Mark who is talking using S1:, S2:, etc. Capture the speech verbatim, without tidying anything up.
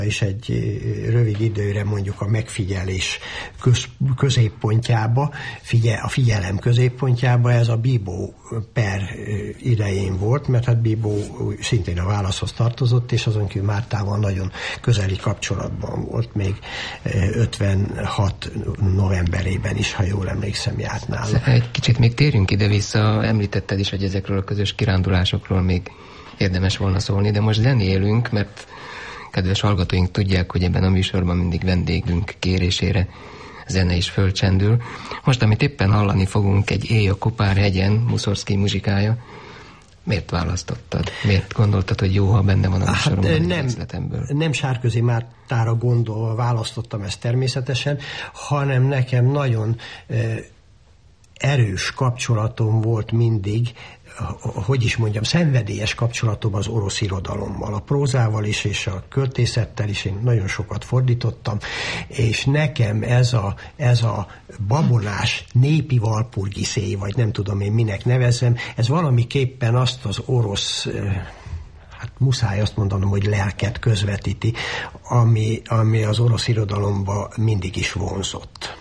S1: és egy rövid időre mondjuk a megfigyelés köz, középpontjába, figyel, a figyelem középpontjába ez a Bibó per idején volt, mert hát Bibó szintén a válaszhoz tartozott, és azon kívül Mártával nagyon közeli kapcsolatban volt, még ötvenhat novemberében is, ha jól emlékszem, járt nála.
S2: Egy kicsit még térjünk ide-vissza, említetted is, hogy ezekről a közös kirándulásokról még érdemes volna szólni, de most zenélünk, mert kedves hallgatóink tudják, hogy ebben a műsorban mindig vendégünk kérésére zene is fölcsendül. Most, amit éppen hallani fogunk, egy Éj a Kopár-hegyen, Mussorgsky muzsikája. Miért választottad? Miért gondoltad, hogy jó, ha benne van a műsoromban hát, egy részletemből?
S1: Nem Sárközi Mártára gondolva választottam ezt természetesen, hanem nekem nagyon eh, erős kapcsolatom volt mindig, hogy is mondjam, szenvedélyes kapcsolatom az orosz irodalommal, a prózával is, és a költészettel is, én nagyon sokat fordítottam, és nekem ez a, ez a babonás népi Walpurgiszéi, vagy nem tudom én minek nevezzem, ez valamiképpen azt az orosz, hát muszáj azt mondanom, hogy lelket közvetíti, ami, ami az orosz irodalomba mindig is vonzott.